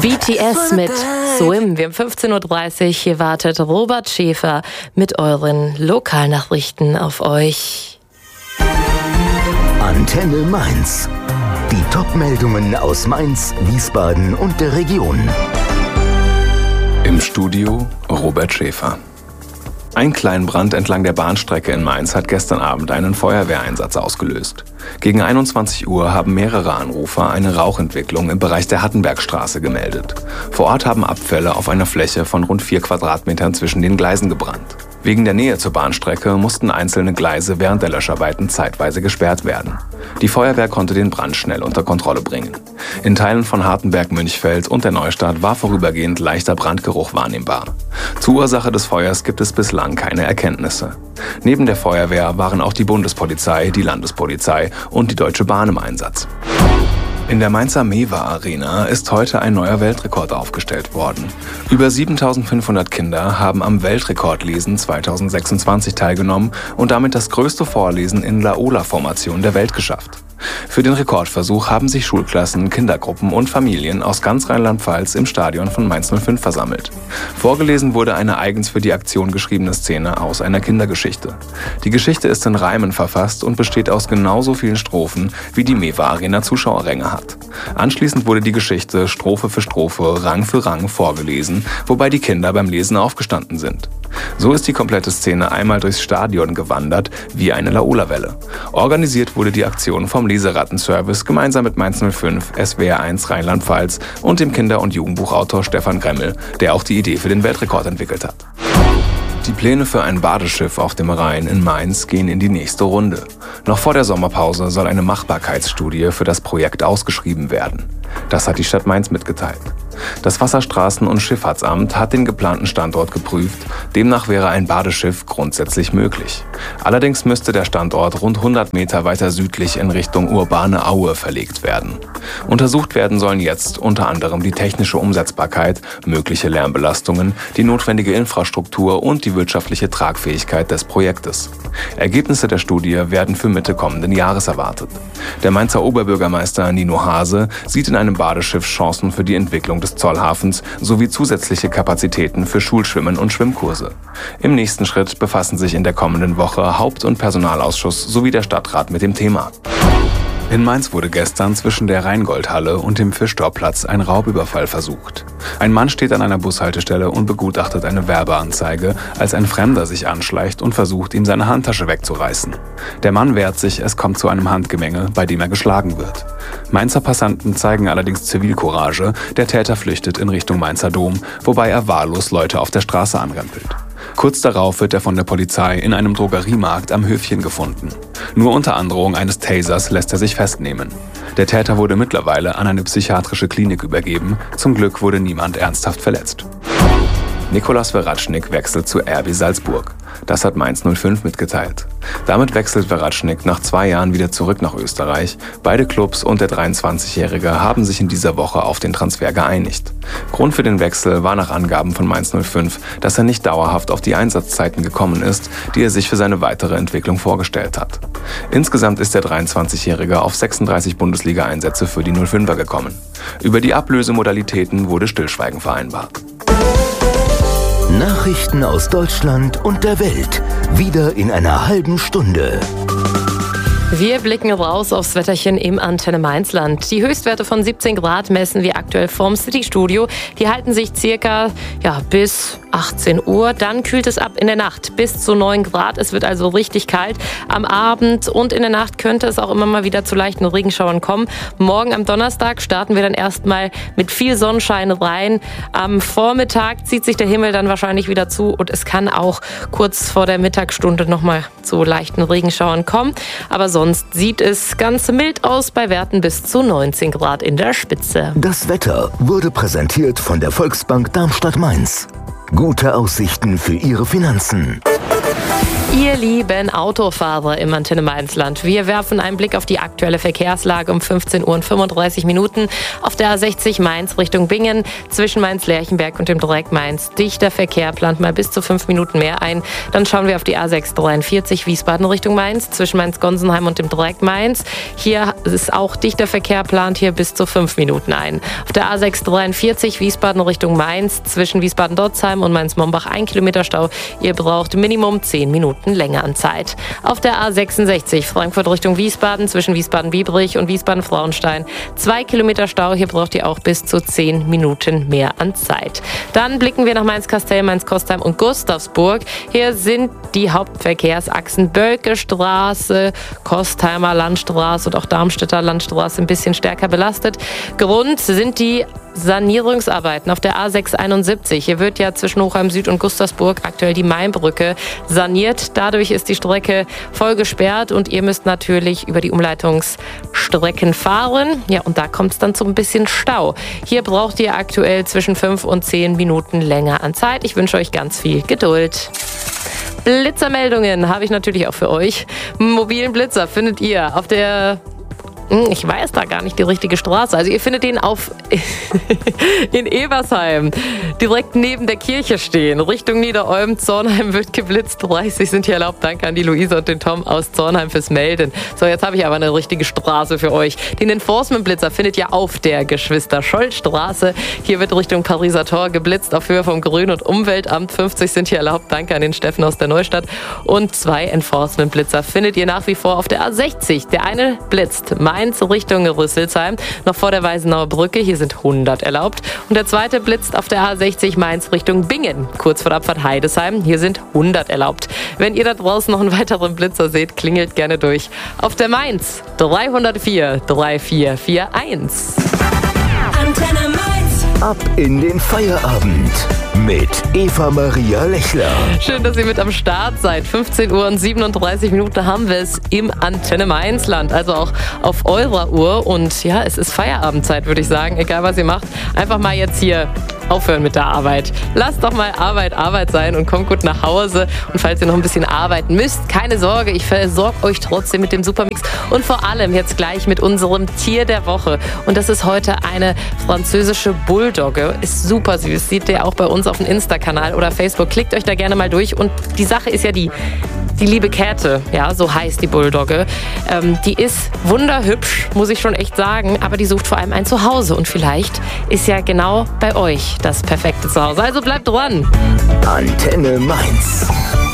BTS mit Swim. Wir haben 15.30 Uhr. Hier wartet Robert Schäfer mit euren Lokalnachrichten auf euch. Antenne Mainz. Die Top-Meldungen aus Mainz, Wiesbaden und der Region. Im Studio Robert Schäfer. Ein Kleinbrand entlang der Bahnstrecke in Mainz hat gestern Abend einen Feuerwehreinsatz ausgelöst. Gegen 21 Uhr haben mehrere Anrufer eine Rauchentwicklung im Bereich der Hattenbergstraße gemeldet. Vor Ort haben Abfälle auf einer Fläche von rund 4 Quadratmetern zwischen den Gleisen gebrannt. Wegen der Nähe zur Bahnstrecke mussten einzelne Gleise während der Löscharbeiten zeitweise gesperrt werden. Die Feuerwehr konnte den Brand schnell unter Kontrolle bringen. In Teilen von Hartenberg-Münchfeld und der Neustadt war vorübergehend leichter Brandgeruch wahrnehmbar. Zur Ursache des Feuers gibt es bislang keine Erkenntnisse. Neben der Feuerwehr waren auch die Bundespolizei, die Landespolizei und die Deutsche Bahn im Einsatz. In der Mainzer Mewa Arena ist heute ein neuer Weltrekord aufgestellt worden. Über 7.500 Kinder haben am Weltrekordlesen 2026 teilgenommen und damit das größte Vorlesen in Laola-Formation der Welt geschafft. Für den Rekordversuch haben sich Schulklassen, Kindergruppen und Familien aus ganz Rheinland-Pfalz im Stadion von Mainz 05 versammelt. Vorgelesen wurde eine eigens für die Aktion geschriebene Szene aus einer Kindergeschichte. Die Geschichte ist in Reimen verfasst und besteht aus genauso vielen Strophen, wie die Mewa Arena Zuschauerränge hat. Anschließend wurde die Geschichte Strophe für Strophe, Rang für Rang vorgelesen, wobei die Kinder beim Lesen aufgestanden sind. So ist die komplette Szene einmal durchs Stadion gewandert, wie eine Laola-Welle. Organisiert wurde die Aktion vom Leserattenservice gemeinsam mit Mainz 05, SWR1 Rheinland-Pfalz und dem Kinder- und Jugendbuchautor Stefan Gremmel, der auch die Idee für den Weltrekord entwickelt hat. Die Pläne für ein Badeschiff auf dem Rhein in Mainz gehen in die nächste Runde. Noch vor der Sommerpause soll eine Machbarkeitsstudie für das Projekt ausgeschrieben werden. Das hat die Stadt Mainz mitgeteilt. Das Wasserstraßen- und Schifffahrtsamt hat den geplanten Standort geprüft. Demnach wäre ein Badeschiff grundsätzlich möglich. Allerdings müsste der Standort rund 100 Meter weiter südlich in Richtung urbane Aue verlegt werden. Untersucht werden sollen jetzt unter anderem die technische Umsetzbarkeit, mögliche Lärmbelastungen, die notwendige Infrastruktur und die wirtschaftliche Tragfähigkeit des Projektes. Ergebnisse der Studie werden für Mitte kommenden Jahres erwartet. Der Mainzer Oberbürgermeister Nino Hase sieht in einem Badeschiff Chancen für die Entwicklung des Zollhafens sowie zusätzliche Kapazitäten für Schulschwimmen und Schwimmkurse. Im nächsten Schritt befassen sich in der kommenden Woche Haupt- und Personalausschuss sowie der Stadtrat mit dem Thema. In Mainz wurde gestern zwischen der Rheingoldhalle und dem Fischtorplatz ein Raubüberfall versucht. Ein Mann steht an einer Bushaltestelle und begutachtet eine Werbeanzeige, als ein Fremder sich anschleicht und versucht, ihm seine Handtasche wegzureißen. Der Mann wehrt sich, es kommt zu einem Handgemenge, bei dem er geschlagen wird. Mainzer Passanten zeigen allerdings Zivilcourage, der Täter flüchtet in Richtung Mainzer Dom, wobei er wahllos Leute auf der Straße anrempelt. Kurz darauf wird er von der Polizei in einem Drogeriemarkt am Höfchen gefunden. Nur unter Androhung eines Tasers lässt er sich festnehmen. Der Täter wurde mittlerweile an eine psychiatrische Klinik übergeben. Zum Glück wurde niemand ernsthaft verletzt. Nicolas Veratschnik wechselt zu RB Salzburg. Das hat Mainz 05 mitgeteilt. Damit wechselt Veratschnik nach 2 Jahren wieder zurück nach Österreich. Beide Clubs und der 23-Jährige haben sich in dieser Woche auf den Transfer geeinigt. Grund für den Wechsel war nach Angaben von Mainz 05, dass er nicht dauerhaft auf die Einsatzzeiten gekommen ist, die er sich für seine weitere Entwicklung vorgestellt hat. Insgesamt ist der 23-Jährige auf 36 Bundesliga-Einsätze für die 05er gekommen. Über die Ablösemodalitäten wurde Stillschweigen vereinbart. Nachrichten aus Deutschland und der Welt. Wieder in einer halben Stunde. Wir blicken raus aufs Wetterchen im Antenne Mainzland. Die Höchstwerte von 17 Grad messen wir aktuell vorm City-Studio. Die halten sich circa bis 18 Uhr. Dann kühlt es ab in der Nacht bis zu 9 Grad. Es wird also richtig kalt. Am Abend und in der Nacht könnte es auch immer mal wieder zu leichten Regenschauern kommen. Morgen am Donnerstag starten wir dann erstmal mit viel Sonnenschein rein. Am Vormittag zieht sich der Himmel dann wahrscheinlich wieder zu und es kann auch kurz vor der Mittagsstunde nochmal zu leichten Regenschauern kommen. Aber sonst sieht es ganz mild aus bei Werten bis zu 19 Grad in der Spitze. Das Wetter wurde präsentiert von der Volksbank Darmstadt-Mainz. Gute Aussichten für Ihre Finanzen. Ihr lieben Autofahrer im Antenne Mainz-Land, wir werfen einen Blick auf die aktuelle Verkehrslage um 15 Uhr und 35 Minuten. Auf der A60 Mainz Richtung Bingen, zwischen Mainz-Lerchenberg und dem Dreieck Mainz. Dichter Verkehr, plant mal bis zu 5 Minuten mehr ein. Dann schauen wir auf die A643 Wiesbaden Richtung Mainz, zwischen Mainz-Gonsenheim und dem Dreieck Mainz. Hier ist auch dichter Verkehr, plant hier bis zu 5 Minuten ein. Auf der A643 Wiesbaden Richtung Mainz, zwischen Wiesbaden-Dotzheim und Mainz-Mombach 1 Kilometer Stau. Ihr braucht Minimum 10 Minuten länger an Zeit. Auf der A66 Frankfurt Richtung Wiesbaden, zwischen Wiesbaden-Biebrich und Wiesbaden-Frauenstein 2 Kilometer Stau. Hier braucht ihr auch bis zu 10 Minuten mehr an Zeit. Dann blicken wir nach Mainz-Kastel, Mainz-Kostheim und Gustavsburg. Hier sind die Hauptverkehrsachsen Bölke-Straße, Kostheimer Landstraße und auch Darmstädter Landstraße ein bisschen stärker belastet. Grund sind die Sanierungsarbeiten auf der A671. Hier wird ja zwischen Hochheim Süd und Gustavsburg aktuell die Mainbrücke saniert. Dadurch ist die Strecke voll gesperrt und ihr müsst natürlich über die Umleitungsstrecken fahren. Ja, und da kommt es dann zu ein bisschen Stau. Hier braucht ihr aktuell zwischen 5 und 10 Minuten länger an Zeit. Ich wünsche euch ganz viel Geduld. Blitzermeldungen habe ich natürlich auch für euch. Mobilen Blitzer findet ihr auf der... Ich weiß da gar nicht die richtige Straße. Also ihr findet den in Ebersheim, direkt neben der Kirche stehen. Richtung Niederolm, Zornheim wird geblitzt. 30 sind hier erlaubt. Danke an die Luise und den Tom aus Zornheim fürs Melden. So, jetzt habe ich aber eine richtige Straße für euch. Den Enforcement-Blitzer findet ihr auf der Geschwister-Scholl-Straße. Hier wird Richtung Pariser Tor geblitzt auf Höhe vom Grün- und Umweltamt. 50 sind hier erlaubt. Danke an den Steffen aus der Neustadt. Und 2 Enforcement-Blitzer findet ihr nach wie vor auf der A60. Der eine blitzt Mainz Richtung Rüsselsheim, noch vor der Weisenauer Brücke. Hier sind 100 erlaubt. Und der zweite blitzt auf der A60 Mainz Richtung Bingen, kurz vor der Abfahrt Heidesheim. Hier sind 100 erlaubt. Wenn ihr da draußen noch einen weiteren Blitzer seht, klingelt gerne durch. Auf der Mainz 304 3441. Antenne Mainz. Ab in den Feierabend mit Eva-Maria Lechler. Schön, dass ihr mit am Start seid. 15 Uhr und 37 Minuten haben wir es im Antenne Mainz-Land, also auch auf eurer Uhr. Und ja, es ist Feierabendzeit, würde ich sagen. Egal, was ihr macht, einfach mal jetzt hier aufhören mit der Arbeit. Lasst doch mal Arbeit sein und kommt gut nach Hause. Und falls ihr noch ein bisschen arbeiten müsst, keine Sorge, ich versorge euch trotzdem mit dem Supermix und vor allem jetzt gleich mit unserem Tier der Woche. Und das ist heute eine französische Bulldogge. Ist super süß. Seht ihr auch bei uns auf dem Insta-Kanal oder Facebook. Klickt euch da gerne mal durch. Und die Sache ist ja die liebe Käthe, ja, so heißt die Bulldogge, die ist wunderhübsch, muss ich schon echt sagen, aber die sucht vor allem ein Zuhause. Und vielleicht ist ja genau bei euch das perfekte Zuhause. Also bleibt dran. Antenne Mainz.